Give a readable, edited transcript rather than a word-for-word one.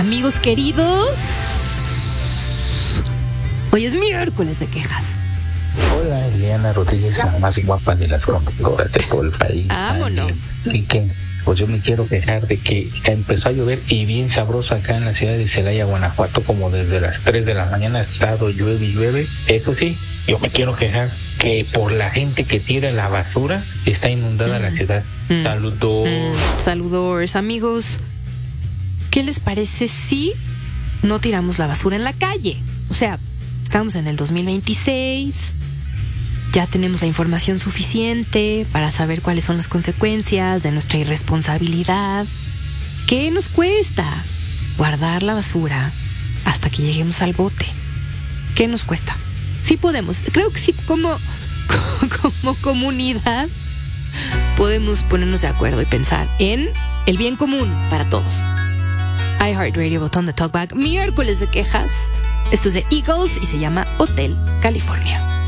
Amigos queridos, hoy es miércoles de quejas. Hola, Eliana Rodríguez, la más guapa de las computadoras de todo el país. Vámonos. Y que, pues yo me quiero quejar de que empezó a llover y bien sabroso acá en la ciudad de Celaya, Guanajuato, como desde las 3 de la mañana ha estado llueve y llueve. Eso sí, yo me quiero quejar que por la gente que tira la basura está inundada la ciudad. Saludos, amigos. ¿Qué les parece si no tiramos la basura en la calle? O sea, estamos en el 2026, ya tenemos la información suficiente para saber cuáles son las consecuencias de nuestra irresponsabilidad. ¿Qué nos cuesta guardar la basura hasta que lleguemos al bote? ¿Qué nos cuesta? Sí podemos, creo que sí, como comunidad podemos ponernos de acuerdo y pensar en el bien común para todos. iHeartRadio, botón de Talkback, miércoles de quejas. Esto es de Eagles y se llama Hotel California.